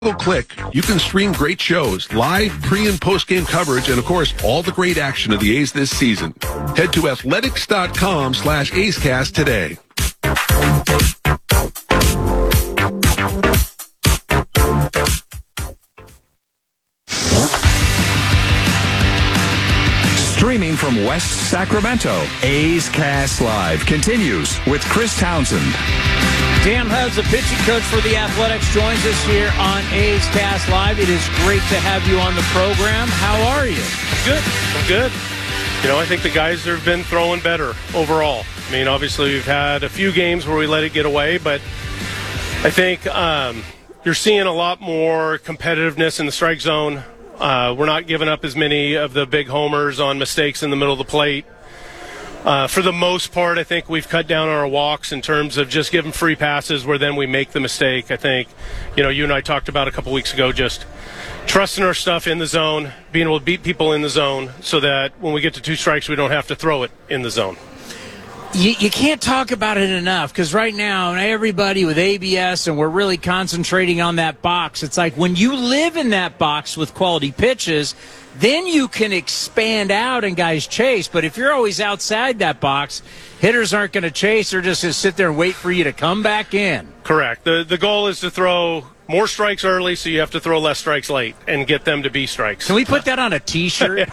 Click, you can stream great shows, live, pre- and post-game coverage, and of course, all the great action of the A's this season. Head to athletics.com/A'sCast today. Streaming from West Sacramento, A's Cast Live continues with Chris Townsend. Dan Hubbs, the pitching coach for the Athletics, joins us here on A's Cast Live. It is great to have you on the program. How are you? Good. I'm good. I think the guys have been throwing better overall. I mean, obviously we've had a few games where we let it get away, but I think you're seeing a lot more competitiveness in the strike zone. We're not giving up as many of the big homers on mistakes in the middle of the plate. For the most part, I think we've cut down on our walks in terms of just giving free passes where then we make the mistake. I think, you and I talked about a couple weeks ago, just trusting our stuff in the zone, being able to beat people in the zone so that when we get to 2 strikes, we don't have to throw it in the zone. You can't talk about it enough because right now, everybody with ABS, and we're really concentrating on that box. It's like when you live in that box with quality pitches, then you can expand out and guys chase. But if you're always outside that box, hitters aren't going to chase. They're just going to sit there and wait for you to come back in. Correct. The goal is to throw more strikes early, so you have to throw less strikes late and get them to be strikes. Can we put that on a T-shirt?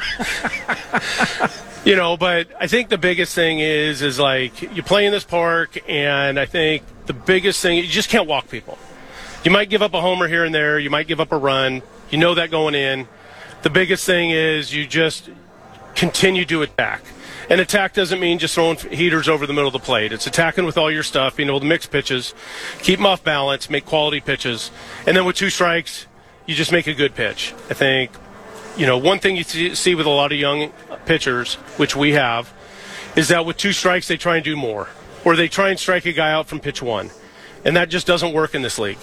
But I think the biggest thing is like you play in this park, and I think the biggest thing, you just can't walk people. You might give up a homer here and there. You might give up a run. You know that going in. The biggest thing is you just continue to attack. And attack doesn't mean just throwing heaters over the middle of the plate. It's attacking with all your stuff, being able to mix pitches, keep them off balance, make quality pitches. And then with 2 strikes, you just make a good pitch. I think, one thing you see with a lot of young pitchers, which we have, is that with 2 strikes, they try and do more. Or they try and strike a guy out from pitch 1. And that just doesn't work in this league.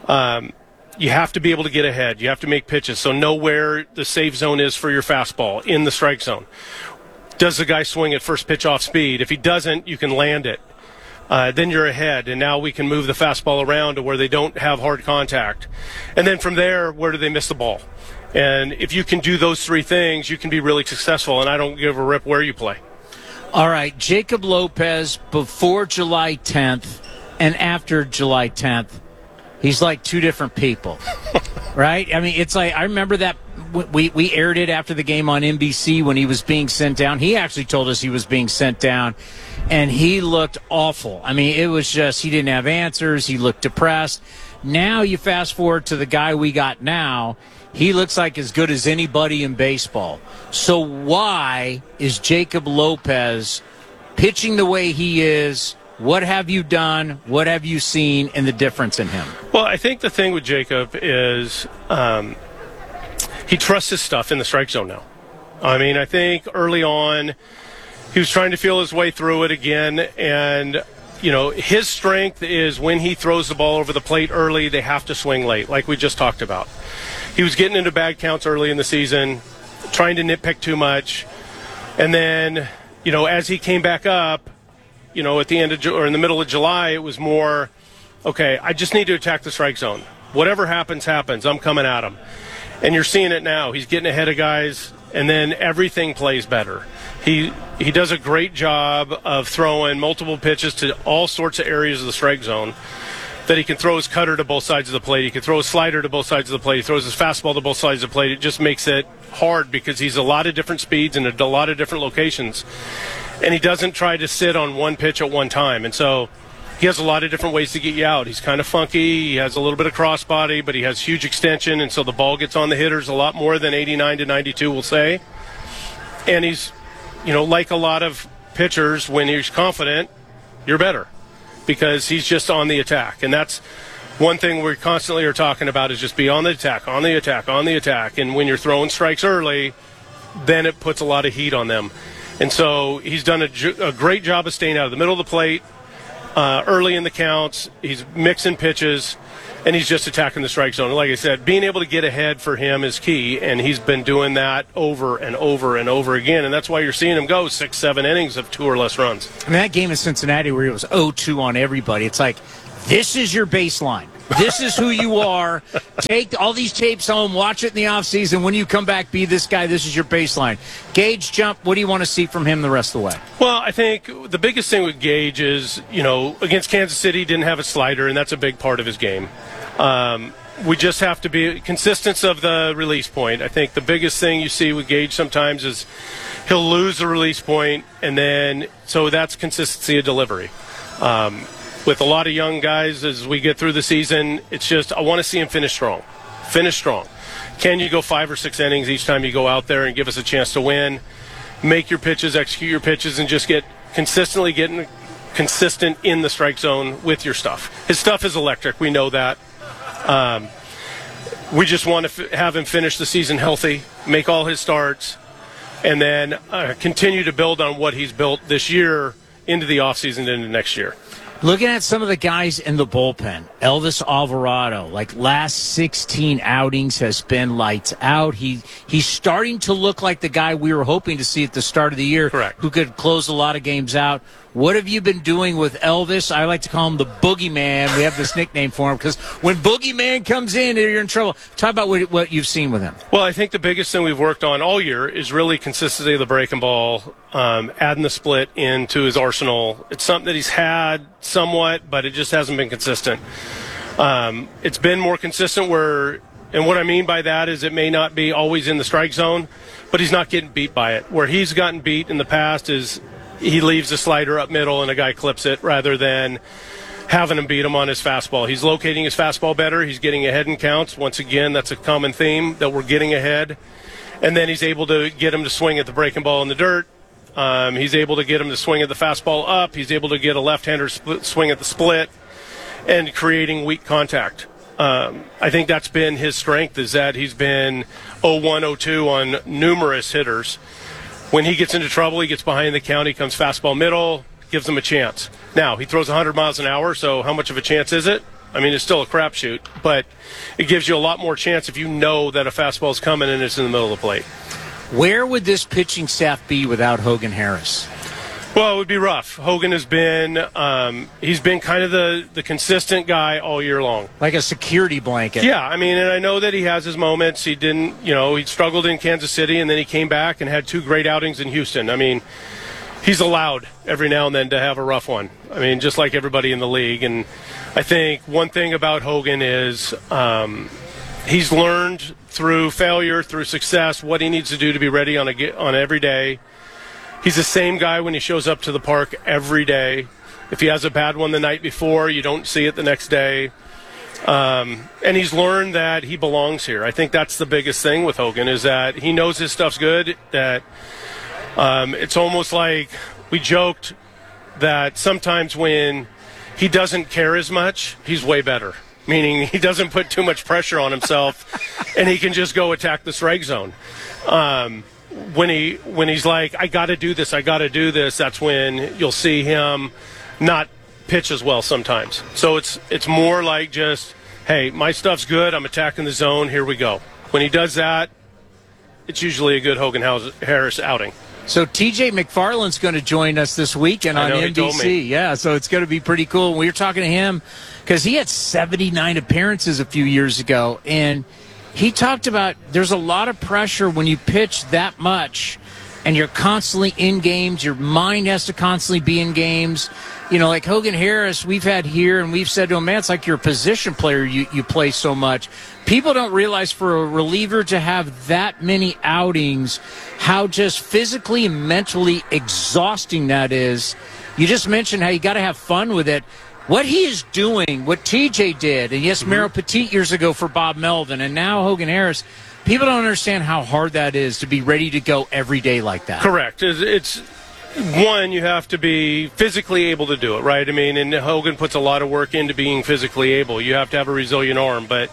You have to be able to get ahead. You have to make pitches. So know where the safe zone is for your fastball in the strike zone. Does the guy swing at first pitch off speed? If he doesn't, you can land it. Then you're ahead, and now we can move the fastball around to where they don't have hard contact. And then from there, where do they miss the ball? And if you can do those 3 things, you can be really successful, and I don't give a rip where you play. All right, Jacob Lopez before July 10th and after July 10th, he's like 2 different people, right? I mean, it's like I remember that we aired it after the game on NBC when he was being sent down. He actually told us he was being sent down, and he looked awful. I mean, it was just he didn't have answers. He looked depressed. Now you fast forward to the guy we got now. He looks like as good as anybody in baseball. So why is Jacob Lopez pitching the way he is? What have you done? What have you seen in the difference in him? Well, I think the thing with Jacob is he trusts his stuff in the strike zone now. I mean, I think early on he was trying to feel his way through it again, and his strength is when he throws the ball over the plate early, they have to swing late, like we just talked about. He was getting into bad counts early in the season, trying to nitpick too much. And then, as he came back up, at the end of or in the middle of July, it was more, okay, I just need to attack the strike zone. Whatever happens, happens. I'm coming at him. And you're seeing it now. He's getting ahead of guys, and then everything plays better. He does a great job of throwing multiple pitches to all sorts of areas of the strike zone. That he can throw his cutter to both sides of the plate. He can throw his slider to both sides of the plate. He throws his fastball to both sides of the plate. It just makes it hard because he's a lot of different speeds and a lot of different locations. And he doesn't try to sit on one pitch at one time. And so he has a lot of different ways to get you out. He's kind of funky. He has a little bit of crossbody, but he has huge extension. And so the ball gets on the hitters a lot more than 89 to 92 will say. And he's, like a lot of pitchers, when he's confident, you're better. Because he's just on the attack. And that's one thing we constantly are talking about is just be on the attack, on the attack, on the attack. And when you're throwing strikes early, then it puts a lot of heat on them. And so he's done a great job of staying out of the middle of the plate early in the counts. He's mixing pitches, and he's just attacking the strike zone. Like I said, being able to get ahead for him is key, and he's been doing that over and over and over again, and that's why you're seeing him go 6-7 innings of 2 or less runs. I mean, that game in Cincinnati where he was 0-2 on everybody, it's like, this is your baseline. This is who you are. Take all these tapes home, watch it in the offseason. When you come back, be this guy. This is your baseline. Gage Jump, what do you want to see from him the rest of the way? Well, I think the biggest thing with Gage is, against Kansas City, didn't have a slider, and that's a big part of his game. We just have to be consistent of the release point. I think the biggest thing you see with Gage sometimes is he'll lose the release point, and then so that's consistency of delivery. With a lot of young guys, as we get through the season, it's just I want to see him finish strong. Finish strong. Can you go 5 or 6 innings each time you go out there and give us a chance to win? Make your pitches, execute your pitches, and just getting consistent in the strike zone with your stuff. His stuff is electric. We know that. We just want to have him finish the season healthy, make all his starts, and then continue to build on what he's built this year into the offseason and into next year. Looking at some of the guys in the bullpen, Elvis Alvarado, last 16 outings has been lights out. He's starting to look like the guy we were hoping to see at the start of the year. Correct. Who could close a lot of games out. What have you been doing with Elvis? I like to call him the Boogeyman. We have this nickname for him because when Boogeyman comes in, you're in trouble. Talk about what you've seen with him. Well, I think the biggest thing we've worked on all year is really consistency of the breaking ball, adding the split into his arsenal. It's something that he's had somewhat, but it just hasn't been consistent. It's been more consistent and what I mean by that is it may not be always in the strike zone, but he's not getting beat by it. Where he's gotten beat in the past is he leaves the slider up middle and a guy clips it rather than having him beat him on his fastball. He's locating his fastball better. He's getting ahead in counts. Once again, that's a common theme, that we're getting ahead. And then he's able to get him to swing at the breaking ball in the dirt. He's able to get him to swing at the fastball up. He's able to get a left-hander swing at the split and creating weak contact. I think that's been his strength, is that he's been 0-1, 0-2 on numerous hitters. When he gets into trouble, he gets behind the count, he comes fastball middle, gives him a chance. Now, he throws 100 miles an hour, so how much of a chance is it? I mean, it's still a crapshoot, but it gives you a lot more chance if you know that a fastball is coming and it's in the middle of the plate. Where would this pitching staff be without Hogan Harris? Well, it would be rough. Hogan has been he's been kind of the consistent guy all year long. Like a security blanket. Yeah, I mean, and I know that he has his moments. He didn't, he struggled in Kansas City, and then he came back and had 2 great outings in Houston. I mean, he's allowed every now and then to have a rough one. I mean, just like everybody in the league. And I think one thing about Hogan is he's learned through failure, through success, what he needs to do to be ready on every day. He's the same guy when he shows up to the park every day. If he has a bad one the night before, you don't see it the next day. And he's learned that he belongs here. I think that's the biggest thing with Hogan, is that he knows his stuff's good, that it's almost like we joked that sometimes when he doesn't care as much, he's way better. Meaning he doesn't put too much pressure on himself and he can just go attack the strike zone. When he's like, I got to do this, that's when you'll see him not pitch as well sometimes. So it's more like just, hey, my stuff's good, I'm attacking the zone, here we go. When he does that, it's usually a good Hogan Harris outing. So TJ McFarland's going to join us this weekend on NBC. Yeah, so it's going to be pretty cool. We were talking to him because he had 79 appearances a few years ago, and he talked about there's a lot of pressure when you pitch that much and you're constantly in games. Your mind has to constantly be in games. Like Hogan Harris, we've had here, and we've said to him, man, it's like you're a position player. You play so much. People don't realize for a reliever to have that many outings, how just physically and mentally exhausting that is. You just mentioned how you got to have fun with it. What he is doing, what TJ did, and yes, Mero Petit years ago for Bob Melvin, and now Hogan Harris, people don't understand how hard that is to be ready to go every day like that. Correct. It's one, you have to be physically able to do it, right? I mean, and Hogan puts a lot of work into being physically able. You have to have a resilient arm, but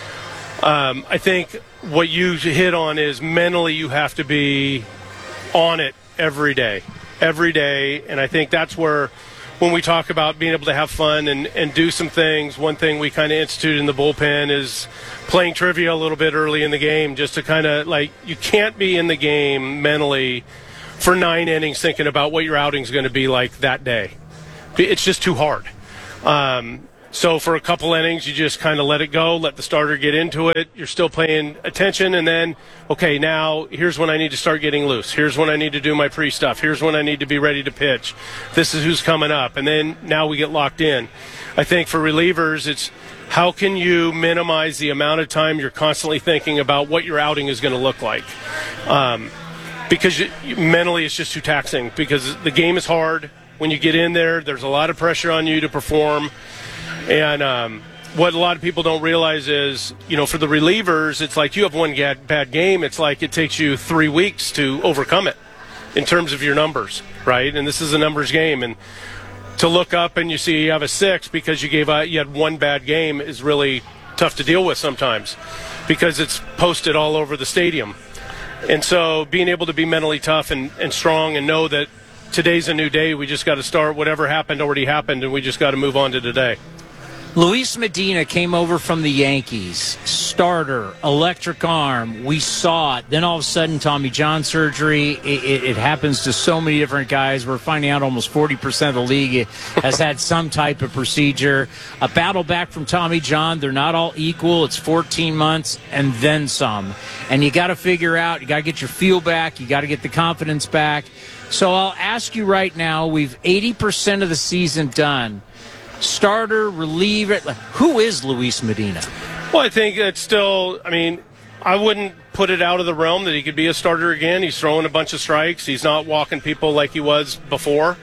I think what you hit on is mentally you have to be on it every day, and I think that's where when we talk about being able to have fun and do some things, one thing we kind of instituted in the bullpen is playing trivia a little bit early in the game, just to kind of you can't be in the game mentally for 9 innings thinking about what your outing's going to be like that day. It's just too hard. So for a couple innings, you just kind of let it go, let the starter get into it. You're still paying attention, and then, okay, now here's when I need to start getting loose. Here's when I need to do my pre-stuff. Here's when I need to be ready to pitch. This is who's coming up. And then now we get locked in. I think for relievers, it's how can you minimize the amount of time you're constantly thinking about what your outing is going to look like. Because mentally it's just too taxing because the game is hard. When you get in there, there's a lot of pressure on you to perform. And what a lot of people don't realize is, for the relievers, it's like you have one bad game. It's like it takes you 3 weeks to overcome it in terms of your numbers, right? And this is a numbers game. And to look up and you see you have a 6 because you had one bad game is really tough to deal with sometimes because it's posted all over the stadium. And so being able to be mentally tough and strong and know that today's a new day, we just got to start. Whatever happened already happened, and we just got to move on to today. Luis Medina came over from the Yankees, starter, electric arm. We saw it. Then all of a sudden, Tommy John surgery. It happens to so many different guys. We're finding out almost 40% of the league has had some type of procedure. A battle back from Tommy John. They're not all equal. It's 14 months and then some. And you got to figure out, you got to get your feel back. You got to get the confidence back. So I'll ask you right now, we've 80% of the season done. Starter, reliever, who is Luis Medina? Well, I think it's still, I wouldn't put it out of the realm that he could be a starter again. He's throwing a bunch of strikes. He's not walking people like he was before.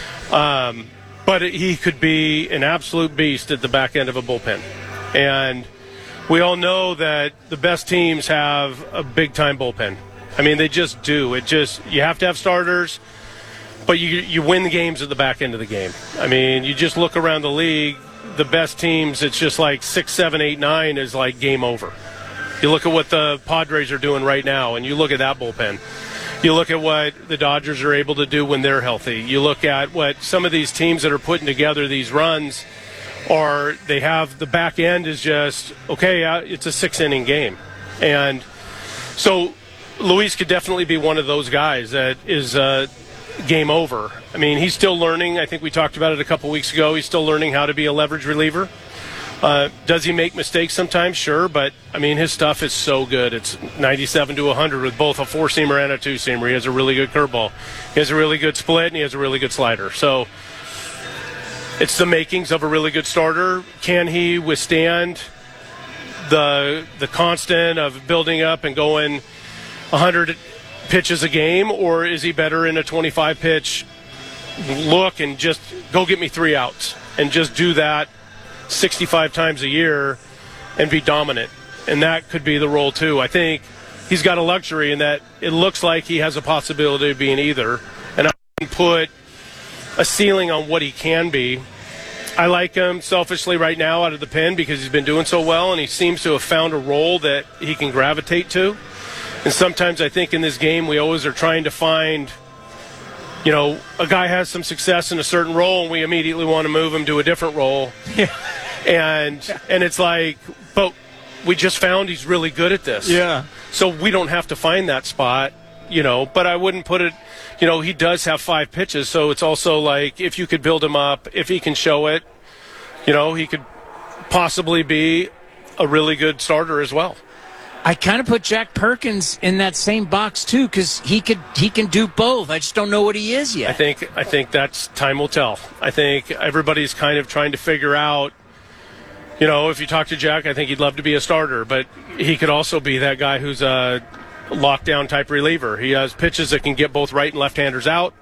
But he could be an absolute beast at the back end of a bullpen. And we all know that the best teams have a big-time bullpen. They just do. You have to have starters. But you win the games at the back end of the game. You just look around the league, the best teams, it's just like 6, 7, 8, 9 is like game over. You look at what the Padres are doing right now, and you look at that bullpen. You look at what the Dodgers are able to do when they're healthy. You look at what some of these teams that are putting together these runs are, they have the back end is just, okay, it's a 6-inning game. And so Luis could definitely be one of those guys that is game over. He's still learning. I think we talked about it a couple weeks ago. He's still learning how to be a leverage reliever. Does he make mistakes sometimes? Sure, but his stuff is so good. It's 97 to 100 with both a 4-seamer and a 2-seamer. He has a really good curveball. He has a really good split, and he has a really good slider. So it's the makings of a really good starter. Can he withstand the constant of building up and going 100 pitches a game, or is he better in a 25-pitch look and just go get me 3 outs and just do that 65 times a year and be dominant? And that could be the role too. I think he's got a luxury in that it looks like he has a possibility of being either, and I wouldn't put a ceiling on what he can be. I like him selfishly right now out of the pen because he's been doing so well, and he seems to have found a role that he can gravitate to. And sometimes I think in this game we always are trying to find, a guy has some success in a certain role and we immediately want to move him to a different role. Yeah. And it's like, but we just found he's really good at this. Yeah. So we don't have to find that spot, but I wouldn't put it, he does have 5 pitches. So it's also like if you could build him up, if he can show it, he could possibly be a really good starter as well. I kind of put Jack Perkins in that same box too because he can do both. I just don't know what he is yet. I think that's time will tell. I think everybody's kind of trying to figure out. If you talk to Jack, I think he'd love to be a starter, but he could also be that guy who's a lockdown type reliever. He has pitches that can get both right and left-handers out.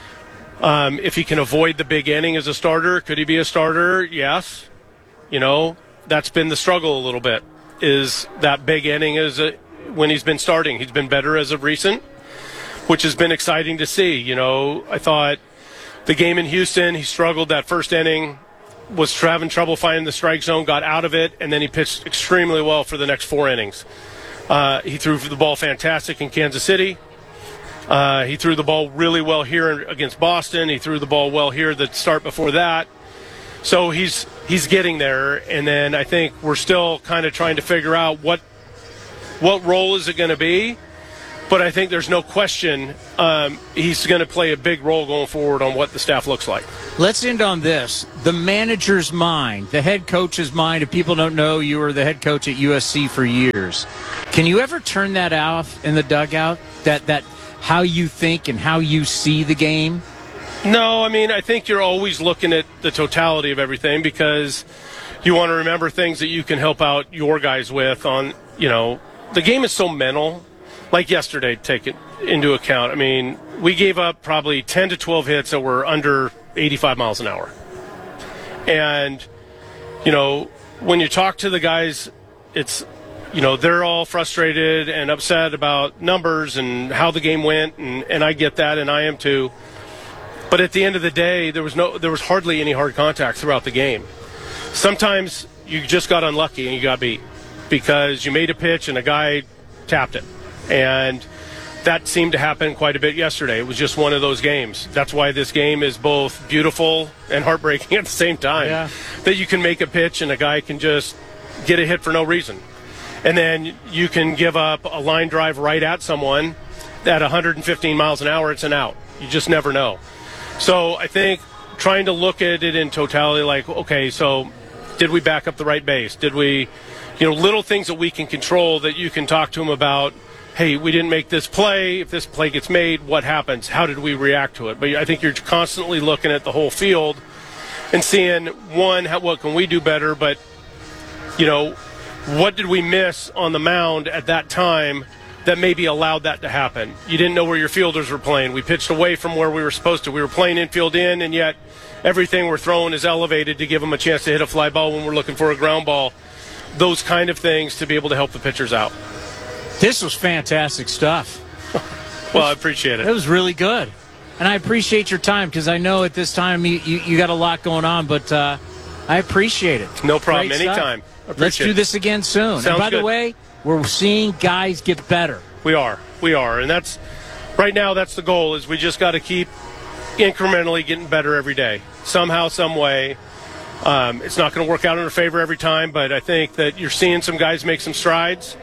If he can avoid the big inning as a starter, could he be a starter? Yes. That's been the struggle a little bit. Is that big inning when he's been starting. He's been better as of recent, which has been exciting to see. I thought the game in Houston, he struggled that first inning, was having trouble finding the strike zone, got out of it, and then he pitched extremely well for the next 4 innings. He threw the ball fantastic in Kansas City. He threw the ball really well here against Boston. He threw the ball well here the start before that. So he's getting there, and then I think we're still kind of trying to figure out what role is it going to be. But I think there's no question he's going to play a big role going forward on what the staff looks like. Let's end on this. The manager's mind, the head coach's mind. If people don't know, you were the head coach at USC for years. Can you ever turn that off in the dugout? That how you think and how you see the game? No, I mean, I think you're always looking at the totality of everything because you want to remember things that you can help out your guys with on, the game is so mental. Like yesterday, take it into account. I mean, we gave up probably 10 to 12 hits that were under 85 miles an hour. And, when you talk to the guys, it's, they're all frustrated and upset about numbers and how the game went, and I get that, and I am too. But at the end of the day, there was hardly any hard contact throughout the game. Sometimes you just got unlucky and you got beat because you made a pitch and a guy tapped it. And that seemed to happen quite a bit yesterday. It was just one of those games. That's why this game is both beautiful and heartbreaking at the same time. Yeah. That you can make a pitch and a guy can just get a hit for no reason. And then you can give up a line drive right at someone at 115 miles an hour, it's an out. You just never know. So I think trying to look at it in totality, like, okay, so did we back up the right base? Did we, little things that we can control that you can talk to them about, hey, we didn't make this play. If this play gets made, what happens? How did we react to it? But I think you're constantly looking at the whole field and seeing, one, what can we do better? But, what did we miss on the mound at that time that maybe allowed that to happen? You didn't know where your fielders were playing. We pitched away from where we were supposed to. We were playing infield in, and yet everything we're throwing is elevated to give them a chance to hit a fly ball when we're looking for a ground ball. Those kind of things to be able to help the pitchers out. This was fantastic stuff. Well, I appreciate it. It was really good. And I appreciate your time because I know at this time you got a lot going on, but I appreciate it. No problem. Great Anytime. Let's do this again soon. Sounds and by good. the way, we're seeing guys get better. We are. And that's right now, that's the goal, is we just got to keep incrementally getting better every day. Somehow, some way. It's not going to work out in our favor every time, but I think that you're seeing some guys make some strides,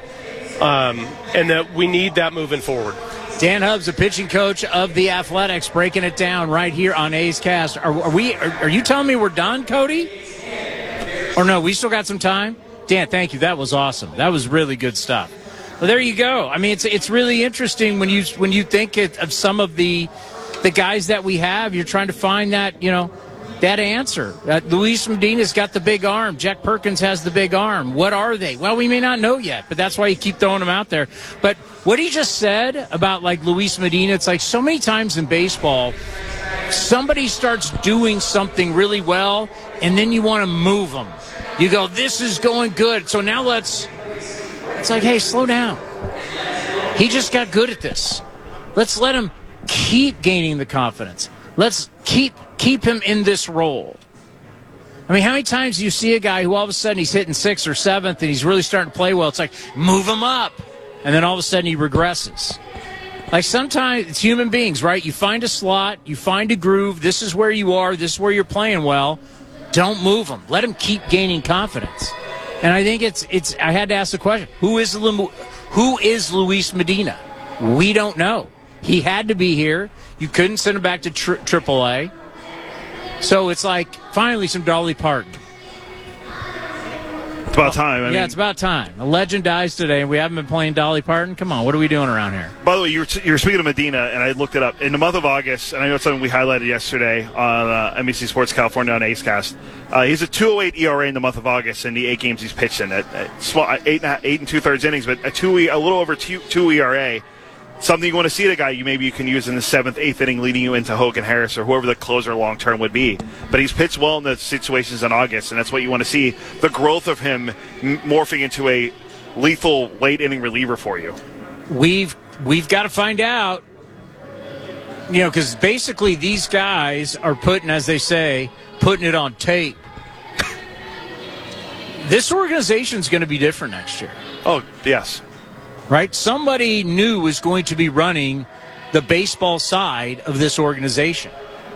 and that we need that moving forward. Dan Hubbs, the pitching coach of the Athletics, breaking it down right here on A's Cast. Are you telling me we're done, Cody? Or no, we still got some time? Dan, thank you. That was awesome. That was really good stuff. Well, there you go. I mean, it's really interesting when you think of some of the guys that we have. You're trying to find that that answer. Luis Medina's got the big arm. Jack Perkins has the big arm. What are they? Well, we may not know yet, but that's why you keep throwing them out there. But what he just said about like Luis Medina, it's like so many times in baseball, somebody starts doing something really well, and then you want to move them. You go, this is going good, so now it's like, hey, slow down. He just got good at this. Let's let him keep gaining the confidence. Let's keep him in this role. I mean, how many times do you see a guy who all of a sudden he's hitting 6th or 7th and he's really starting to play well? It's like, move him up. And then all of a sudden he regresses. Like sometimes it's human beings, right? You find a slot, you find a groove. This is where you are. This is where you're playing well. Don't move him. Let him keep gaining confidence. And I think it's. I had to ask the question: Who is Luis Medina? We don't know. He had to be here. You couldn't send him back to AAA. So it's like finally some Dolly Parton. It's about time. I mean, it's about time. A legend dies today, and we haven't been playing Dolly Parton. Come on, what are we doing around here? By the way, you were speaking of Medina, and I looked it up. In the month of August, and I know it's something we highlighted yesterday on NBC Sports California on A's Cast. He's a 2.08 ERA in the month of August in the 8 games he's pitched in. At small 8 2/3 innings, but a little over 2 ERA. Something you want to see the guy you can use in the 7th, 8th inning leading you into Hogan Harris or whoever the closer long-term would be. But he's pitched well in the situations in August, and that's what you want to see, the growth of him morphing into a lethal late-inning reliever for you. We've got to find out, because basically these guys are putting it on tape. This organization's going to be different next year. Oh, yes. Right? Somebody new is going to be running the baseball side of this organization.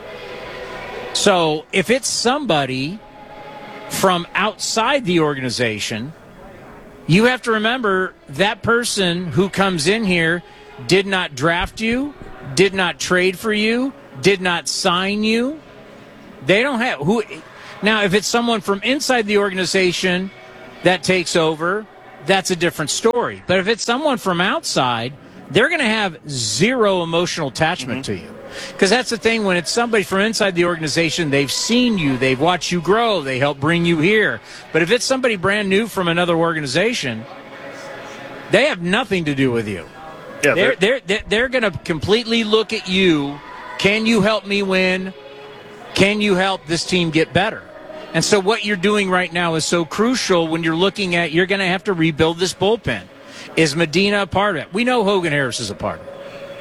So if it's somebody from outside the organization, you have to remember that person who comes in here did not draft you, did not trade for you, did not sign you. They don't have who. Now, if it's someone from inside the organization that takes over, that's a different story. But if it's someone from outside, they're going to have zero emotional attachment to you. Because that's the thing, when it's somebody from inside the organization, they've seen you, they've watched you grow, they help bring you here. But if it's somebody brand new from another organization, they have nothing to do with you. Yeah, they're going to completely look at you. Can you help me win? Can you help this team get better? And so what you're doing right now is so crucial when you're looking at, you're going to have to rebuild this bullpen. Is Medina a part of it? We know Hogan Harris is a part of it.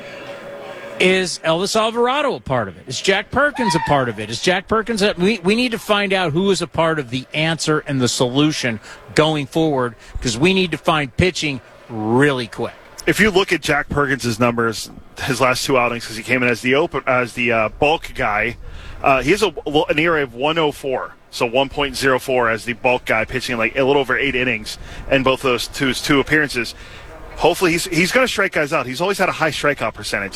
Is Elvis Alvarado a part of it? Is Jack Perkins a part of it? Is Jack Perkins we need to find out who is a part of the answer and the solution going forward, because we need to find pitching really quick. If you look at Jack Perkins' numbers, his last two outings, because he came in as the bulk guy, he has an ERA of 104, so 1.04 as the bulk guy, pitching like a little over 8 innings in both those two appearances. Hopefully he's going to strike guys out. He's always had a high strikeout percentage.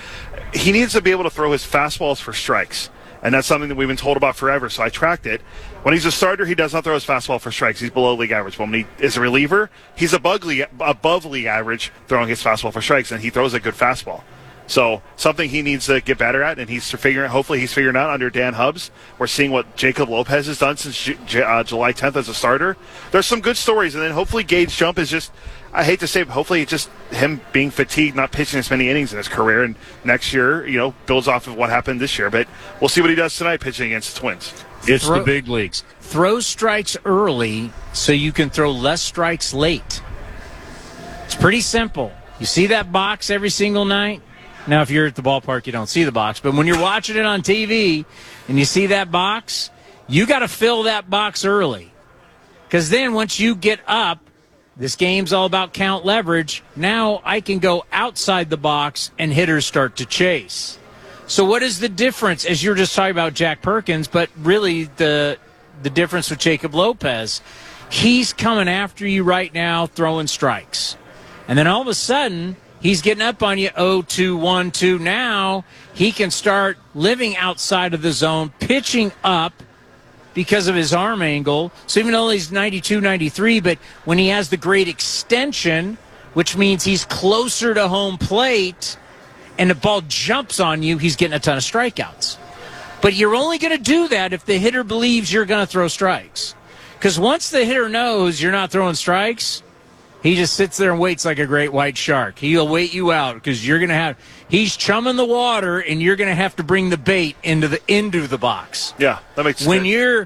He needs to be able to throw his fastballs for strikes, and that's something that we've been told about forever. So I tracked it. When he's a starter, he does not throw his fastball for strikes. He's below league average. But when he is a reliever, he's above league average throwing his fastball for strikes, and he throws a good fastball. So something he needs to get better at, and hopefully he's figuring out under Dan Hubbs. We're seeing what Jacob Lopez has done since July 10th as a starter. There's some good stories, and then hopefully Gage Jump is just, I hate to say it, but hopefully it's just him being fatigued, not pitching as many innings in his career, and next year, builds off of what happened this year. But we'll see what he does tonight pitching against the Twins. It's the big leagues. Throw strikes early so you can throw less strikes late. It's pretty simple. You see that box every single night? Now, if you're at the ballpark, you don't see the box. But when you're watching it on TV and you see that box, you got to fill that box early. Because then once you get up, this game's all about count leverage. Now I can go outside the box and hitters start to chase. So what is the difference, as you're just talking about Jack Perkins, but really the difference with Jacob Lopez? He's coming after you right now throwing strikes. And then all of a sudden, he's getting up on you 0-2, 1-2. Now he can start living outside of the zone, pitching up because of his arm angle. So even though he's 92, 93, but when he has the great extension, which means he's closer to home plate, and the ball jumps on you, he's getting a ton of strikeouts. But you're only going to do that if the hitter believes you're going to throw strikes. Because once the hitter knows you're not throwing strikes, he just sits there and waits like a great white shark. He'll wait you out because he's chumming the water, and you're going to have to bring the bait into the box. Yeah, that makes sense. When you're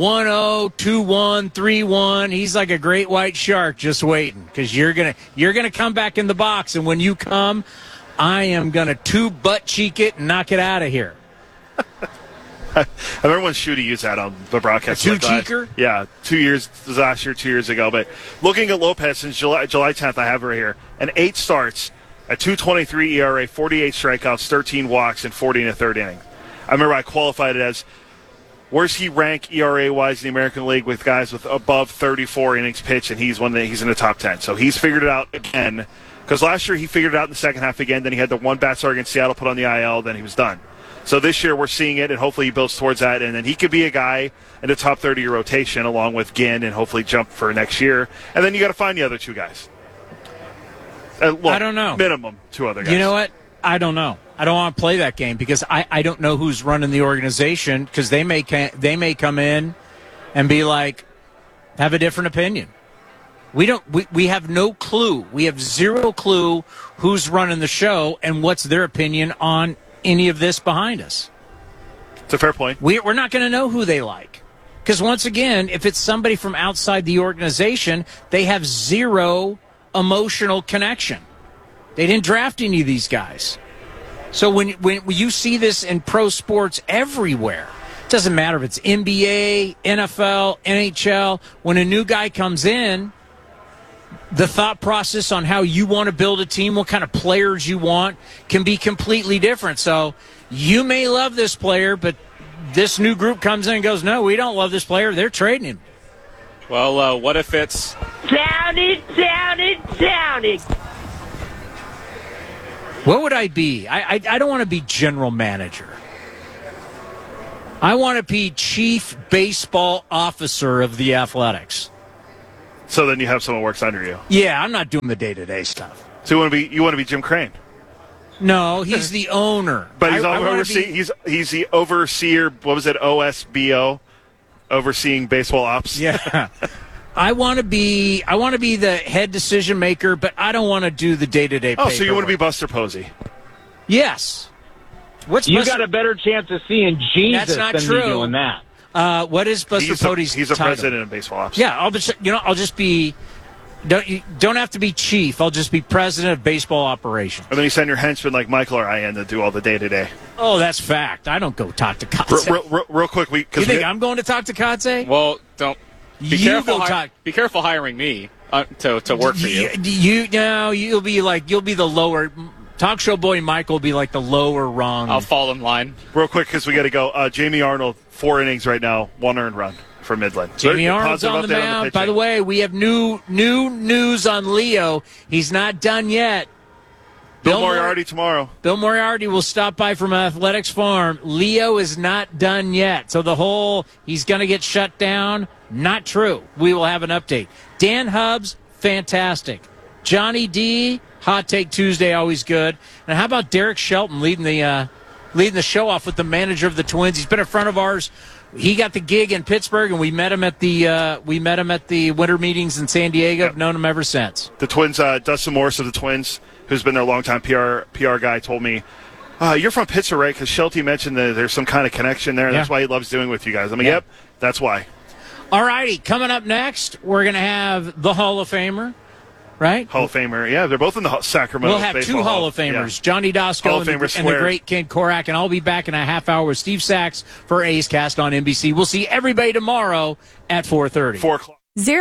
1-0, 2-1, 3-1, he's like a great white shark just waiting, because you're gonna come back in the box, and when you come, I am gonna butt cheek it and knock it out of here. I remember when Shooty used that on the broadcast. Two-cheeker? Yeah, 2 years, last year, 2 years ago. But looking at Lopez since July 10th, I have her here, and 8 starts, a 2.23 ERA, 48 strikeouts, 13 walks, and 40 in the third inning. I remember I qualified it as, where's he rank ERA-wise in the American League with guys with above 34 innings pitched, and he's in the top 10. So he's figured it out again, because last year he figured it out in the second half again. Then he had the one bat start against Seattle put on the IL, then he was done. So this year we're seeing it, and hopefully he builds towards that, and then he could be a guy in the top 30 rotation along with Ginn, and hopefully jump for next year. And then you got to find the other 2 guys. I don't know. Minimum 2 other guys. You know what? I don't know. I don't want to play that game because I don't know who's running the organization, because they may come in and be like, have a different opinion. We have no clue. We have zero clue who's running the show and what's their opinion on any of this behind us. It's a fair point. We're not going to know who they like. Because once again, if it's somebody from outside the organization, they have zero emotional connection. They didn't draft any of these guys. So when you see this in pro sports everywhere, it doesn't matter if it's NBA, NFL, NHL, when a new guy comes in, the thought process on how you want to build a team, what kind of players you want, can be completely different. So you may love this player, but this new group comes in and goes, no, we don't love this player. They're trading him. Well, what if it's... Down it. What would I be? I don't want to be general manager. I want to be chief baseball officer of the Athletics. So then you have someone who works under you. Yeah, I'm not doing the day-to-day stuff. So you want to be Jim Crane? No, he's the owner. But he's the overseer. What was it? OSBO, overseeing baseball ops. Yeah. I want to be the head decision maker, but I don't want to do the day-to-day. Oh, so you want to be Buster Posey? Yes. You got a better chance of seeing Jesus than me doing that. What is Buster Posey's He's a title? president of baseball ops. Yeah, I'll just be. Don't have to be chief. I'll just be president of baseball operations. And then you send your henchmen like Michael or I in to do all the day-to-day. Oh, that's fact. I don't go talk to Kotze. Real quick, you think I'm going to talk to Kotze? Well, don't. Be careful hiring me to work for you. You'll be the lower. Talk show boy Michael will be like the lower rung. I'll fall in line. Real quick, because we got to go. Jamie Arnold, 4 innings right now, 1 earned run for Midland. Jamie Arnold's on the mound. By the way, we have new news on Leo. He's not done yet. Bill Moriarty tomorrow. Bill Moriarty will stop by from Athletics Farm. Leo is not done yet. So he's going to get shut down, not true. We will have an update. Dan Hubbs, fantastic. Johnny D, Hot Take Tuesday, always good. And how about Derek Shelton leading the show off with the manager of the Twins? He's been a friend of ours. He got the gig in Pittsburgh, and we met him at the winter meetings in San Diego. I've known him ever since. The Twins, Dustin Morris of the Twins, who's been their longtime PR guy, told me, you're from Pittsburgh, right? Because Shelty mentioned that there's some kind of connection there. Yeah. That's why he loves doing with you guys. Yep, that's why. All righty, coming up next, we're going to have the Hall of Famer. Right? Hall of Famer, yeah. They're both in the Sacramento. We'll have 2 Hall of Famers, yeah. Johnny Dosko and the great Ken Korak, and I'll be back in a half hour with Steve Sachs for A's Cast on NBC. We'll see everybody tomorrow at 4:30. 4 o'clock.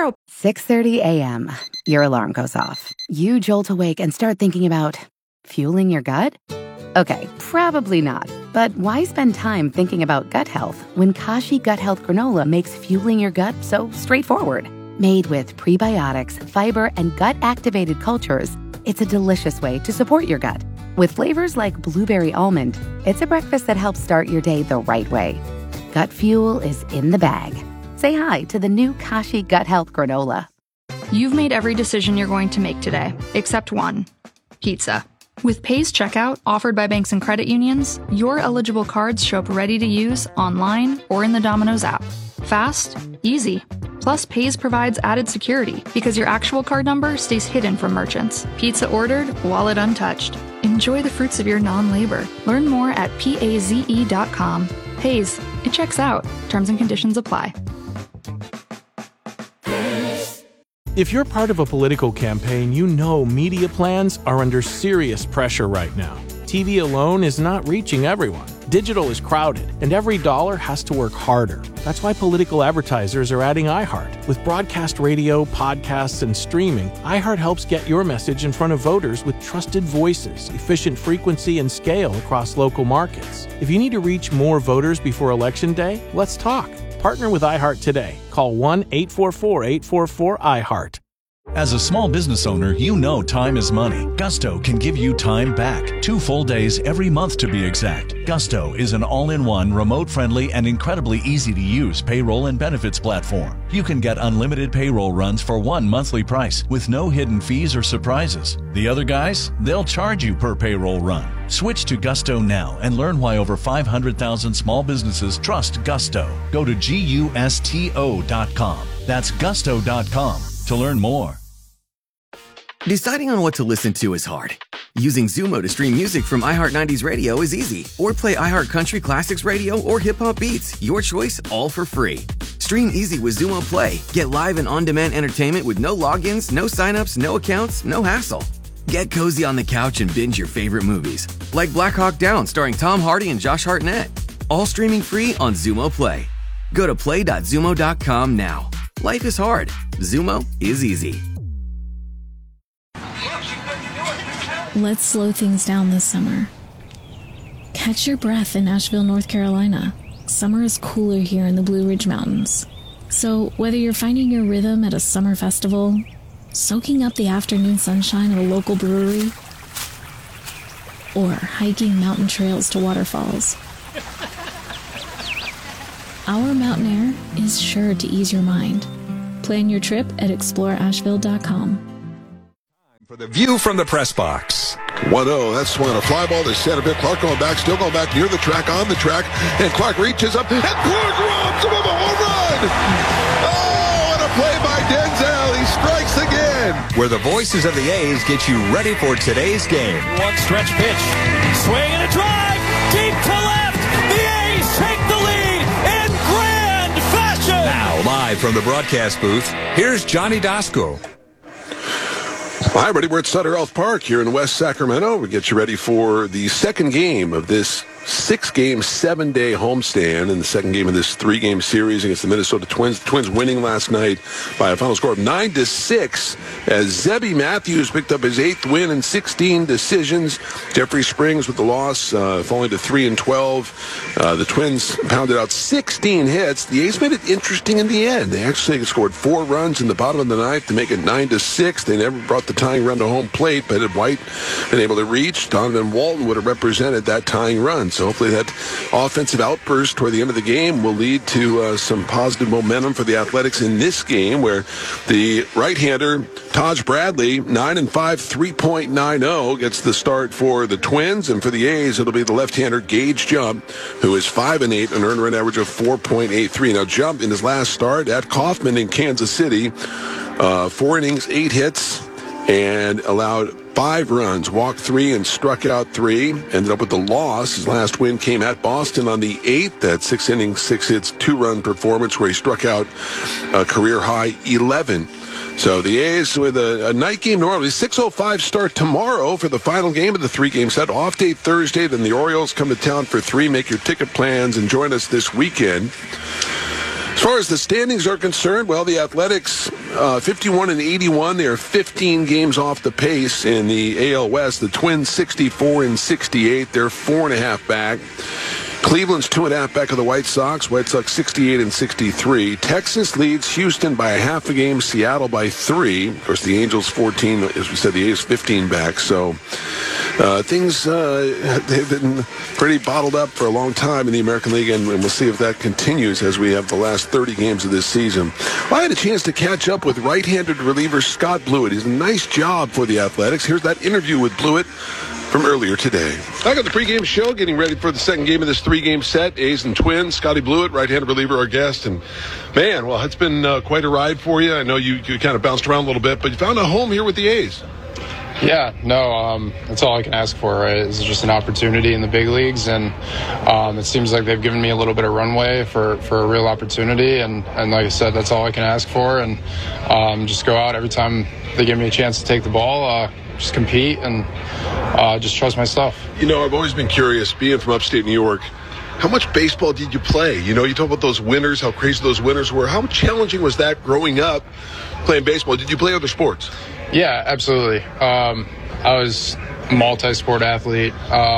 6:30 a.m. Your alarm goes off. You jolt awake and start thinking about fueling your gut? Okay, probably not. But why spend time thinking about gut health when Kashi Gut Health Granola makes fueling your gut so straightforward? Made with prebiotics, fiber, and gut-activated cultures, it's a delicious way to support your gut. With flavors like blueberry almond, it's a breakfast that helps start your day the right way. Gut fuel is in the bag. Say hi to the new Kashi Gut Health Granola. You've made every decision you're going to make today, except one: pizza. With Pay's checkout, offered by banks and credit unions, your eligible cards show up ready to use online or in the Domino's app. Fast, easy. Plus, Pay's provides added security because your actual card number stays hidden from merchants. Pizza ordered, wallet untouched. Enjoy the fruits of your non-labor. Learn more at paze.com. Pay's, it checks out. Terms and conditions apply. If you're part of a political campaign, you know media plans are under serious pressure right now. TV alone is not reaching everyone. Digital is crowded, and every dollar has to work harder. That's why political advertisers are adding iHeart. With broadcast radio, podcasts, and streaming, iHeart helps get your message in front of voters with trusted voices, efficient frequency, and scale across local markets. If you need to reach more voters before Election Day, let's talk. Partner with iHeart today. Call 1-844-844-iHeart. As a small business owner, you know time is money. Gusto can give you time back. 2 full days every month to be exact. Gusto is an all-in-one, remote-friendly, and incredibly easy-to-use payroll and benefits platform. You can get unlimited payroll runs for one monthly price with no hidden fees or surprises. The other guys, they'll charge you per payroll run. Switch to Gusto now and learn why over 500,000 small businesses trust Gusto. Go to GUSTO.com. That's Gusto.com to learn more. Deciding on what to listen to is hard. Using Zumo to stream music from iHeart 90s Radio is easy. Or play iHeart Country Classics Radio or Hip Hop Beats. Your choice, all for free. Stream easy with Zumo Play. Get live and on-demand entertainment with no logins, no signups, no accounts, no hassle. Get cozy on the couch and binge your favorite movies. Like Black Hawk Down starring Tom Hardy and Josh Hartnett. All streaming free on Zumo Play. Go to play.zumo.com now. Life is hard. Zumo is easy. Let's slow things down this summer. Catch your breath in Asheville, North Carolina. Summer is cooler here in the Blue Ridge Mountains. So whether you're finding your rhythm at a summer festival, soaking up the afternoon sunshine at a local brewery, or hiking mountain trails to waterfalls, our mountain air is sure to ease your mind. Plan your trip at exploreasheville.com. For the view from the press box. 1-0, that's swung on a fly ball to center field. Clark going back, still going back near the track, on the track, and Clark reaches up, and Clark robs him of a home run! Oh, what a play by Denzel! He strikes again! Where the voices of the A's get you ready for today's game. One stretch pitch, swing and a drive, deep to left! The A's take the lead in grand fashion! Now, live from the broadcast booth, here's Johnny Dasco. Hi, everybody. We're at Sutter Health Park here in West Sacramento. We get you ready for the second game of this 6-game, 7-day homestand, and the second game of this 3-game series against the Minnesota Twins. The Twins winning last night by a final score of 9-6 as Zebby Matthews picked up his 8th win in 16 decisions. Jeffrey Springs with the loss, falling to 3-12. The Twins pounded out 16 hits. The A's made it interesting in the end. They actually scored 4 runs in the bottom of the ninth to make it 9-6. They never brought the tying run to home plate, but had White been able to reach, Donovan Walton would have represented that tying run. So hopefully that offensive outburst toward the end of the game will lead to some positive momentum for the Athletics in this game, where the right-hander Taj Bradley, 9-5, 3.90, gets the start for the Twins, and for the A's it'll be the left-hander Gage Jump, who is 5-8, an earned run average of 4.83. Now Jump in his last start at Kauffman in Kansas City, 4 innings, 8 hits, and allowed 5 runs, walked 3 and struck out 3. Ended up with the loss. His last win came at Boston on the 8th. That 6 innings, 6 hits, 2-run performance where he struck out a career-high 11. So the A's with a night game normally, 6:05 start tomorrow for the final game of the 3-game set. Off day Thursday, then the Orioles come to town for 3. Make your ticket plans and join us this weekend. As far as the standings are concerned, well, the Athletics, 51-81. They are 15 games off the pace in the AL West. The Twins, 64-68. They're 4.5 back. Cleveland's 2.5 back of the White Sox. White Sox 68-63. Texas leads Houston by a half a game. Seattle by 3. Of course, the Angels 14. As we said, the A's 15 back. So things they've been pretty bottled up for a long time in the American League, and we'll see if that continues as we have the last 30 games of this season. Well, I had a chance to catch up with right-handed reliever Scott Blewett. He's a nice job for the Athletics. Here's that interview with Blewett from earlier today. Back on the pregame show, getting ready for the second game of this 3-game set. A's and Twins. Scotty Blewett, right-handed reliever, our guest. And, man, well, it's been quite a ride for you. I know you kind of bounced around a little bit, but you found a home here with the A's. Yeah, no, that's all I can ask for, right? It's just an opportunity in the big leagues, and it seems like they've given me a little bit of runway for a real opportunity, and like I said, that's all I can ask for, and just go out every time they give me a chance to take the ball, just compete, and just trust my stuff. You know, I've always been curious, being from upstate New York, how much baseball did you play? You know, you talk about those winters, how crazy those winters were. How challenging was that growing up playing baseball? Did you play other sports? Yeah, absolutely. I was a multi-sport athlete.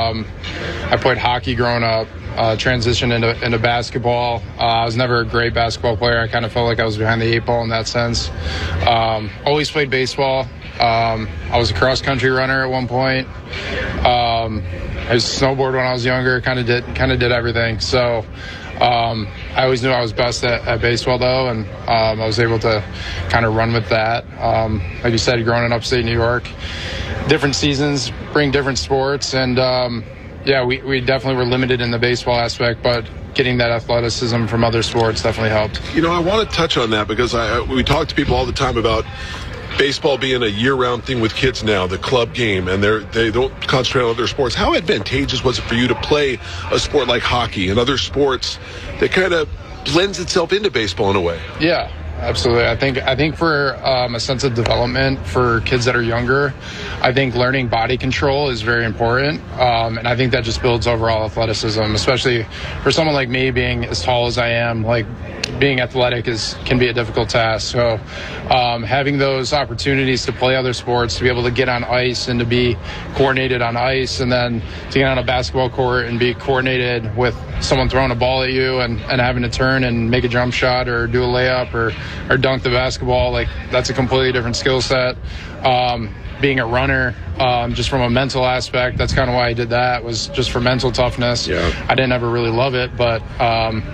I played hockey growing up, transitioned into basketball. I was never a great basketball player. I kind of felt like I was behind the 8 ball in that sense. Always played baseball. I was a cross-country runner at one point. I used to snowboard when I was younger, kind of did everything. So I always knew I was best at baseball, though, and I was able to kind of run with that. Like you said, growing in upstate New York, different seasons bring different sports, and we definitely were limited in the baseball aspect, but getting that athleticism from other sports definitely helped. You know, I want to touch on that because we talk to people all the time about baseball being a year-round thing with kids now, the club game, and they don't concentrate on other sports. How advantageous was it for you to play a sport like hockey and other sports that kind of blends itself into baseball in a way? Yeah, absolutely. I think for a sense of development for kids that are younger, I think learning body control is very important, and I think that just builds overall athleticism, especially for someone like me being as tall as I am. Like, being athletic can be a difficult task. So having those opportunities to play other sports, to be able to get on ice and to be coordinated on ice, and then to get on a basketball court and be coordinated with someone throwing a ball at you and having to turn and make a jump shot or do a layup or dunk the basketball, like, that's a completely different skill set. Being a runner, just from a mental aspect, that's kind of why I did that, was just for mental toughness. Yeah. I didn't ever really love it, but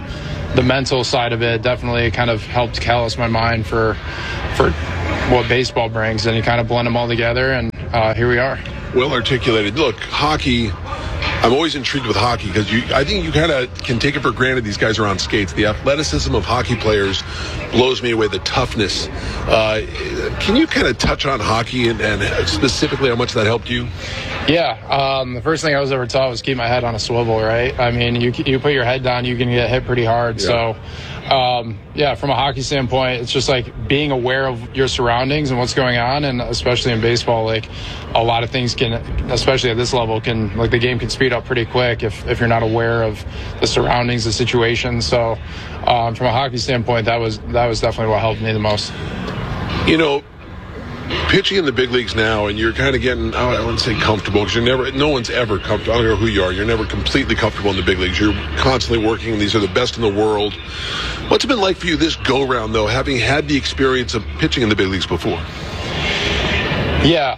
the mental side of it definitely kind of helped callous my mind for what baseball brings, and you kind of blend them all together, and here we are. Well articulated. Look, hockey, I'm always intrigued with hockey because I think you kind of can take it for granted these guys are on skates. The athleticism of hockey players blows me away, the toughness. Can you kind of touch on hockey and specifically how much that helped you? Yeah, the first thing I was ever taught was keep my head on a swivel, right? I mean, you put your head down, you can get hit pretty hard. Yeah. So, from a hockey standpoint, it's just like being aware of your surroundings and what's going on, and especially in baseball, like a lot of things can, especially at this level, the game can speed up pretty quick if you're not aware of the surroundings, the situation. So, from a hockey standpoint, that was definitely what helped me the most. You know, pitching in the big leagues now, and you're kind of getting, I wouldn't say comfortable, because no one's ever comfortable. I don't care who you are. You're never completely comfortable in the big leagues. You're constantly working. These are the best in the world. What's it been like for you this go-round, though, having had the experience of pitching in the big leagues before? Yeah.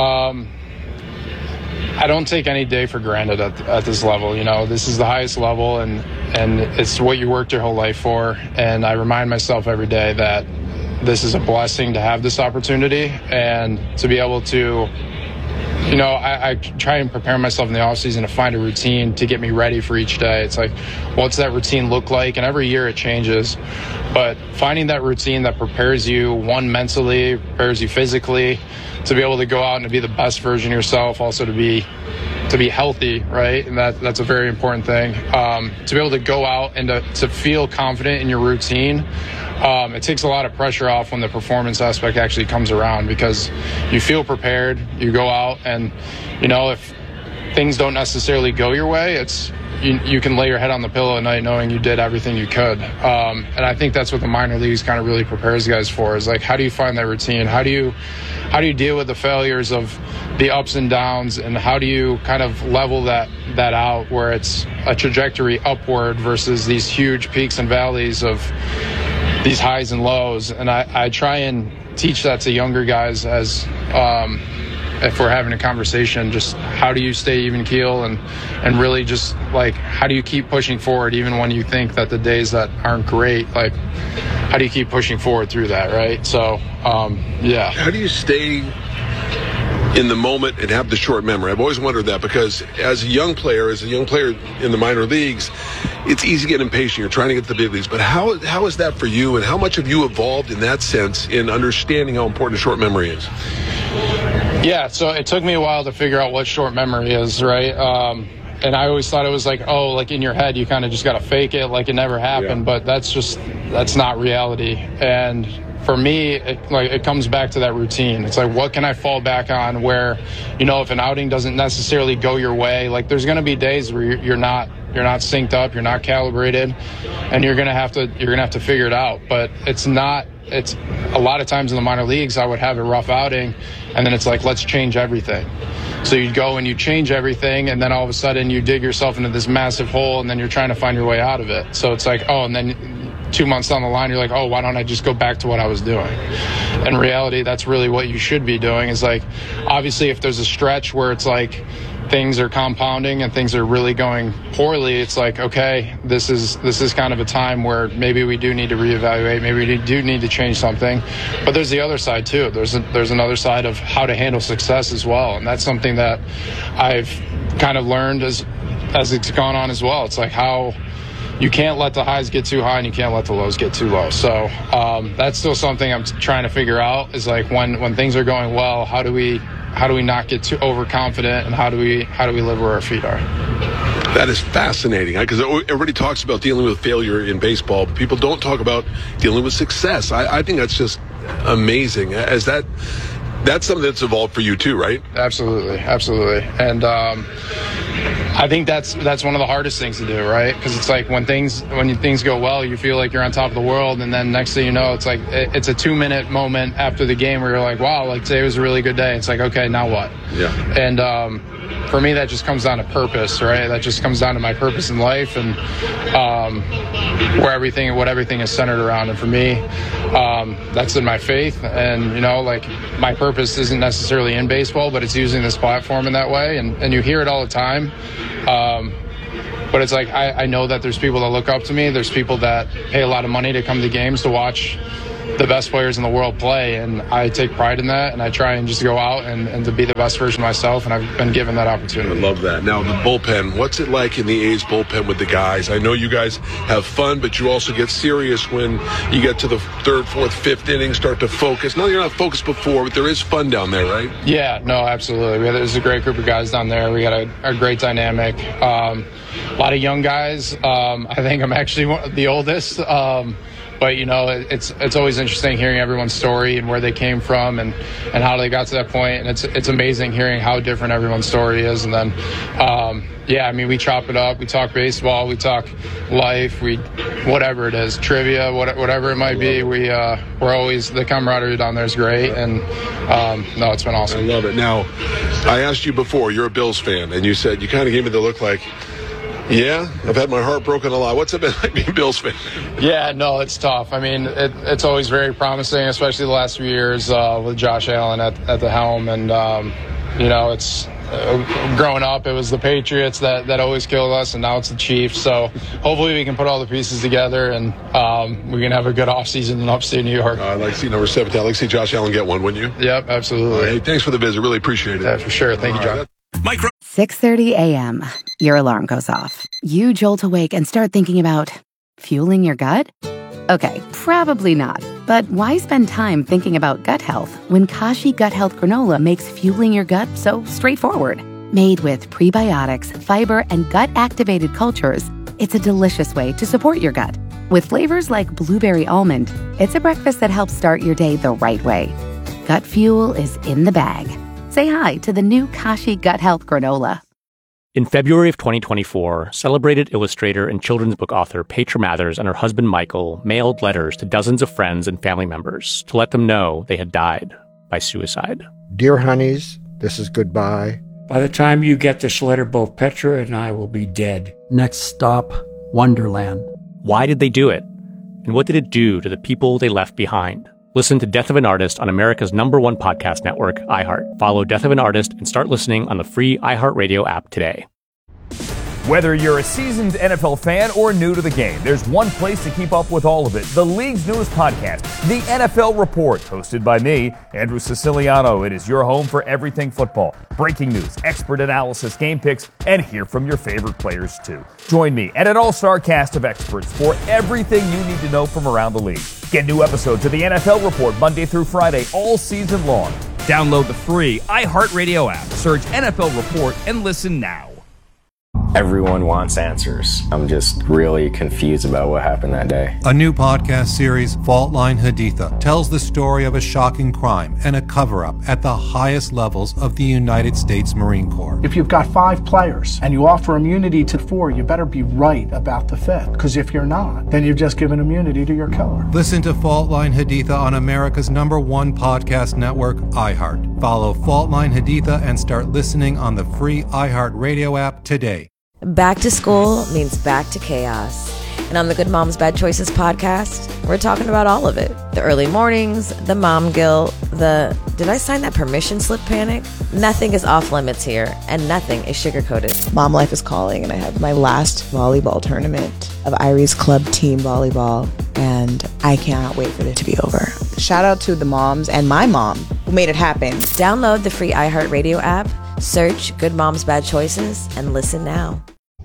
I don't take any day for granted at this level. You know, this is the highest level, and it's what you worked your whole life for. And I remind myself every day that this is a blessing to have this opportunity and to be able to, you know, I try and prepare myself in the offseason to find a routine to get me ready for each day. It's like, what's that routine look like? And every year it changes. But finding that routine that prepares you, one, mentally, prepares you physically, to be able to go out and to be the best version of yourself, also to be healthy, right? And that's a very important thing. To be able to go out and to feel confident in your routine. It takes a lot of pressure off when the performance aspect actually comes around, because you feel prepared, you go out, and, you know, if things don't necessarily go your way, you can lay your head on the pillow at night knowing you did everything you could. And I think that's what the minor leagues kind of really prepares guys for, is like, how do you find that routine? How do you deal with the failures of the ups and downs, and how do you kind of level that out where it's a trajectory upward versus these huge peaks and valleys of these highs and lows? And I try and teach that to younger guys as if we're having a conversation, just how do you stay even keel and really just like, how do you keep pushing forward even when you think that the days that aren't great, like how do you keep pushing forward through that, right? So, yeah. How do you stay in the moment and have the short memory? I've always wondered that, because as a young player in the minor leagues, it's easy to get impatient. You're trying to get to the big leagues. But how is that for you, and how much have you evolved in that sense in understanding how important a short memory is? Yeah, so it took me a while to figure out what short memory is, right? And I always thought it was like, like in your head, you kind of just got to fake it like it never happened. Yeah. But that's not reality. And for me, it comes back to that routine. It's like, what can I fall back on where, you know, if an outing doesn't necessarily go your way, like there's going to be days where you're not synced up, you're not calibrated, and you're going to have to figure it out. But it's a lot of times in the minor leagues, I would have a rough outing, and then it's like, let's change everything. So you'd go and you change everything, and then all of a sudden you dig yourself into this massive hole, and then you're trying to find your way out of it. So it's like, and then 2 months down the line, you're like, why don't I just go back to what I was doing? In reality, that's really what you should be doing, is like, obviously if there's a stretch where it's like things are compounding and things are really going poorly, it's like, okay, this is kind of a time where maybe we do need to reevaluate, maybe we do need to change something. But there's the other side too. There's another side of how to handle success as well, and that's something that I've kind of learned as it's gone on as well. It's like how you can't let the highs get too high and you can't let the lows get too low. So that's still something I'm trying to figure out, is like when things are going well, how do we not get too overconfident, and how do we live where our feet are? That is fascinating, because everybody talks about dealing with failure in baseball, but people don't talk about dealing with success. I think that's just amazing. That's something that's evolved for you too, right? Absolutely. And I think that's one of the hardest things to do, right? Because it's like when things go well, you feel like you're on top of the world, and then next thing you know, it's like it's a 2-minute moment after the game where you're like, wow, like today was a really good day. It's like, okay, now what? Yeah. And for me, that just comes down to purpose, right? That just comes down to my purpose in life, and what everything is centered around. And for me, that's in my faith. And, you know, like my purpose isn't necessarily in baseball, but it's using this platform in that way. And you hear it all the time. But it's like I know that there's people that look up to me. There's people that pay a lot of money to come to games to watch the best players in the world play, and I take pride in that, and I try and just go out and to be the best version of myself, and I've been given that opportunity. I love that. Now, the bullpen, what's it like in the A's bullpen with the guys? I know you guys have fun, but you also get serious when you get to the third, fourth, fifth inning, start to focus. No, you're not focused before, but there is fun down there, right? Yeah, no, absolutely. There's a great group of guys down there. We got a great dynamic. A lot of young guys. I think I'm actually the oldest. But, you know, it's always interesting hearing everyone's story and where they came from and how they got to that point. And it's amazing hearing how different everyone's story is. And then, I mean, we chop it up. We talk baseball. We talk life. Whatever it is, trivia, whatever it might be. We're always, the camaraderie down there is great. And, no, it's been awesome. I love it. Now, I asked you before, you're a Bills fan, and you said, you kind of gave me the look like, yeah, I've had my heart broken a lot. What's it been like being a Bills fan? Yeah, no, it's tough. I mean, it's always very promising, especially the last few years with Josh Allen at the helm. And, you know, it's growing up, it was the Patriots that always killed us, and now it's the Chiefs. So hopefully we can put all the pieces together and we can have a good offseason in upstate New York. I'd like to see number 17. I'd like to see Josh Allen get one, wouldn't you? Yep, absolutely. Hey, thanks for the visit. Really appreciate it. Yeah, for sure. Thank you, John. 6:30 a.m. Your alarm goes off. You jolt awake and start thinking about fueling your gut? Okay, probably not. But why spend time thinking about gut health when Kashi Gut Health Granola makes fueling your gut so straightforward? Made with prebiotics, fiber, and gut-activated cultures, it's a delicious way to support your gut. With flavors like blueberry almond, it's a breakfast that helps start your day the right way. Gut fuel is in the bag. Say hi to the new Kashi Gut Health Granola. In February of 2024, celebrated illustrator and children's book author Petra Mathers and her husband Michael mailed letters to dozens of friends and family members to let them know they had died by suicide. Dear honeys, this is goodbye. By the time you get this letter, both Petra and I will be dead. Next stop, Wonderland. Why did they do it? And what did it do to the people they left behind? Listen to Death of an Artist on America's #1 podcast network, iHeart. Follow Death of an Artist and start listening on the free iHeartRadio app today. Whether you're a seasoned NFL fan or new to the game, there's one place to keep up with all of it. The league's newest podcast, The NFL Report, hosted by me, Andrew Siciliano. It is your home for everything football. Breaking news, expert analysis, game picks, and hear from your favorite players too. Join me and an all-star cast of experts for everything you need to know from around the league. Get new episodes of The NFL Report Monday through Friday all season long. Download the free iHeartRadio app, search NFL Report, and listen now. Everyone wants answers. I'm just really confused about what happened that day. A new podcast series, Fault Line Haditha, tells the story of a shocking crime and a cover-up at the highest levels of the United States Marine Corps. If you've got 5 players and you offer immunity to 4, you better be right about the 5th. Because if you're not, then you've just given immunity to your killer. Listen to Fault Line Haditha on America's #1 podcast network, iHeart. Follow Fault Line Haditha and start listening on the free iHeart Radio app today. Back to school means back to chaos. And on the Good Moms Bad Choices podcast, we're talking about all of it. The early mornings, the mom guilt, the did I sign that permission slip panic? Nothing is off limits here, and nothing is sugar-coated. Mom life is calling, and I have my last volleyball tournament of Irie's Club Team Volleyball, and I cannot wait for it to be over. Shout out to the moms and my mom who made it happen. Download the free iHeartRadio app, search Good Moms Bad Choices, and listen now.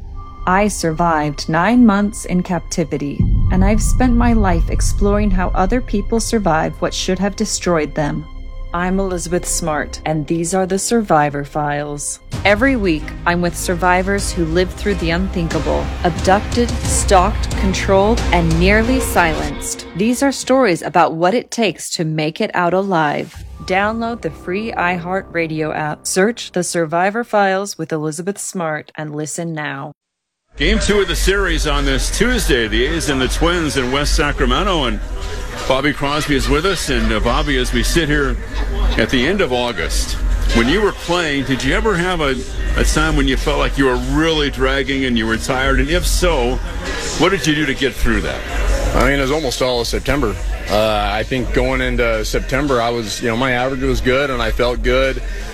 I survived 9 months in captivity, and I've spent my life exploring how other people survive what should have destroyed them. I'm Elizabeth Smart, and these are the Survivor Files. Every week, I'm with survivors who lived through the unthinkable, abducted, stalked, controlled, and nearly silenced. These are stories about what it takes to make it out alive. Download the free iHeartRadio app, search The Survivor Files with Elizabeth Smart, and listen now. Game 2 of the series on this Tuesday, the A's and the Twins in West Sacramento, and Bobby Crosby is with us. And Bobby, as we sit here at the end of August, when you were playing, did you ever have a time when you felt like you were really dragging and you were tired? And if so, what did you do to get through that? I mean, it was almost all of September. I think going into September, I was, my average was good and I felt good.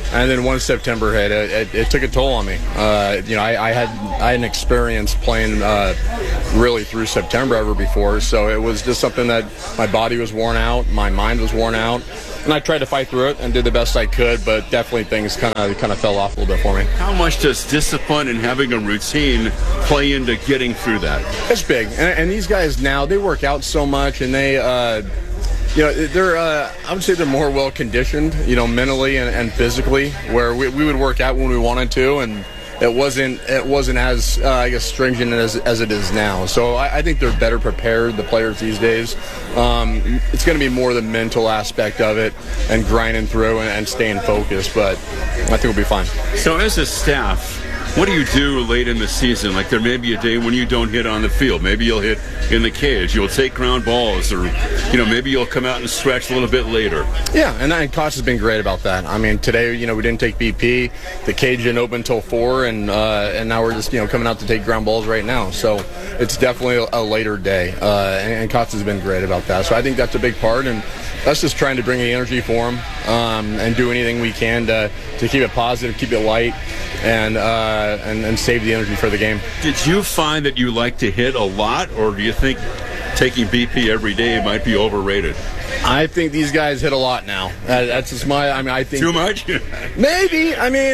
And then once September hit, it took a toll on me. I hadn't experienced playing really through September ever before, so it was just something that my body was worn out, my mind was worn out, and I tried to fight through it and did the best I could, but definitely things kind of fell off a little bit for me. How much does discipline and having a routine play into getting through that? It's big, and these guys now, they work out so much, and they they're I would say they're more well conditioned, mentally and physically, where we would work out when we wanted to, and it wasn't as I guess stringent as it is now. So I think they're better prepared, the players these days. It's going to be more the mental aspect of it and grinding through and staying focused, but I think we'll be fine. So as a staff, what do you do late in the season? Like there may be a day when you don't hit on the field. Maybe you'll hit in the cage. You'll take ground balls, or maybe you'll come out and stretch a little bit later. Yeah, and Koch has been great about that. I mean, today we didn't take BP. The cage didn't open until 4, and now we're just coming out to take ground balls right now. So it's definitely a later day, and Koch has been great about that. So I think that's a big part, and that's just trying to bring the energy for him and do anything we can to keep it positive, keep it light, and save the energy for the game. Did you find that you like to hit a lot, or do you think taking BP every day might be overrated? I think these guys hit a lot now. That's just I think too much. Maybe.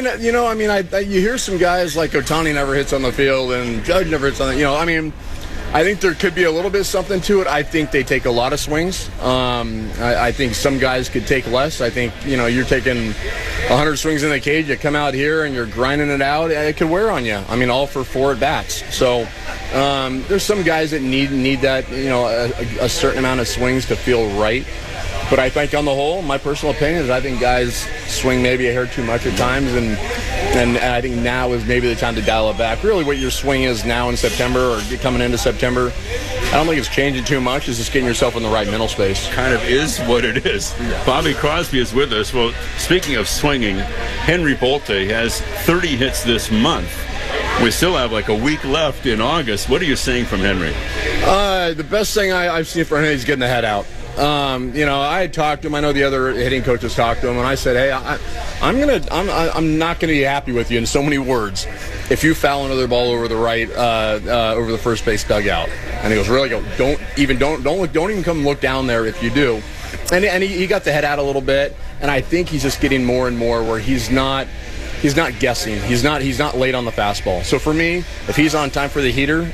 You hear some guys like Ohtani never hits on the field and Judge never hits on the. I think there could be a little bit something to it. I think they take a lot of swings. I think some guys could take less. I think, you're taking 100 swings in the cage. You come out here and you're grinding it out. It could wear on you. All for 4 at-bats. So there's some guys that need that, a certain amount of swings to feel right. But I think on the whole, my personal opinion is I think guys swing maybe a hair too much at times, and I think now is maybe the time to dial it back. Really what your swing is now in September or coming into September, I don't think it's changing too much. It's just getting yourself in the right mental space. Kind of is what it is. Yeah. Bobby Crosby is with us. Well, speaking of swinging, Henry Bolte has 30 hits this month. We still have like a week left in August. What are you seeing from Henry? The best thing I've seen from him is getting the head out. I had talked to him. I know the other hitting coaches talked to him, and I said, "Hey, I'm not gonna be happy with you in so many words if you foul another ball over the right, over the first base dugout." And he goes, "Really? Don't even come look down there if you do." And he got the head out a little bit, and I think he's just getting more and more where he's not guessing. He's not late on the fastball. So for me, if he's on time for the heater,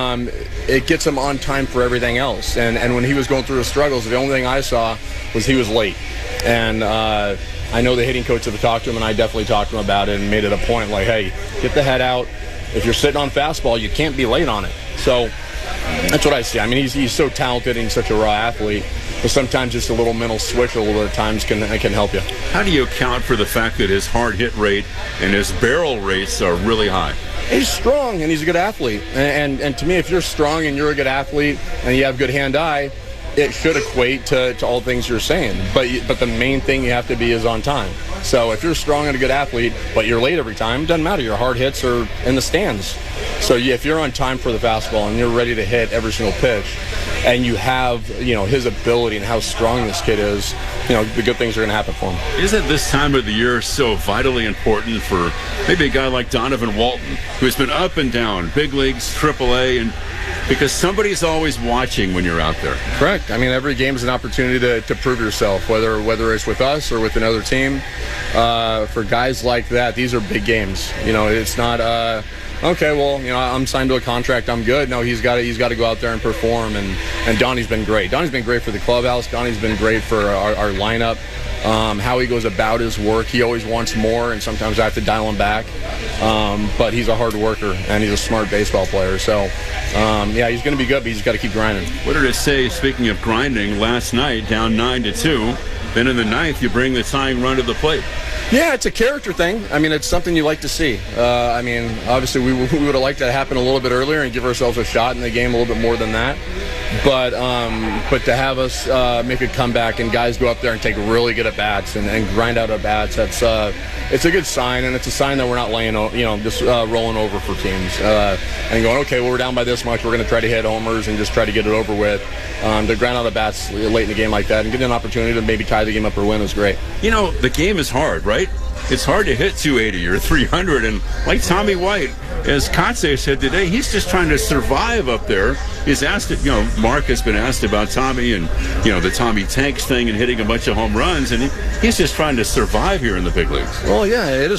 it gets him on time for everything else. And when he was going through his struggles, the only thing I saw was he was late. And I know the hitting coach have talked to him, and I definitely talked to him about it and made it a point like, hey, get the head out. If you're sitting on fastball, you can't be late on it. So that's what I see. He's so talented and he's such a raw athlete. But sometimes just a little mental switch a little bit of times can help you. How do you account for the fact that his hard hit rate and his barrel rates are really high? He's strong and he's a good athlete. And to me, if you're strong and you're a good athlete and you have good hand-eye, it should equate to all things you're saying. But the main thing you have to be is on time. So if you're strong and a good athlete, but you're late every time, it doesn't matter. Your hard hits are in the stands. So if you're on time for the fastball and you're ready to hit every single pitch, and you have, his ability and how strong this kid is, the good things are going to happen for him. Isn't this time of the year so vitally important for maybe a guy like Donovan Walton, who's been up and down, big leagues, AAA, and because somebody's always watching when you're out there? Correct. Every game is an opportunity to prove yourself, whether it's with us or with another team. For guys like that, these are big games. It's not okay, well, I'm signed to a contract, I'm good. No, he's got to go out there and perform, and Donnie's been great. Donnie's been great for the clubhouse. Donnie's been great for our lineup. How he goes about his work, he always wants more, and sometimes I have to dial him back. But he's a hard worker, and he's a smart baseball player. So, he's going to be good, but he's got to keep grinding. What did it say, speaking of grinding, last night, down 9-2, then in the ninth, you bring the tying run to the plate? Yeah, it's a character thing. It's something you like to see. Obviously, we would have liked that to happen a little bit earlier and give ourselves a shot in the game a little bit more than that. But to have us make a comeback and guys go up there and take really good at-bats and grind out at-bats, it's a good sign, and it's a sign that we're not laying, rolling over for teams and going, okay, well, we're down by this much, we're going to try to hit homers and just try to get it over with. To grind out at-bats late in the game like that and get an opportunity to maybe tie the game up or win is great. The game is hard, right? it's hard to hit 280 or 300. And like Tommy White, as Kotze said today, he's just trying to survive up there. He's asked, Mark has been asked about Tommy and, the Tommy Tanks thing and hitting a bunch of home runs, and he's just trying to survive here in the big leagues. Well, yeah, it is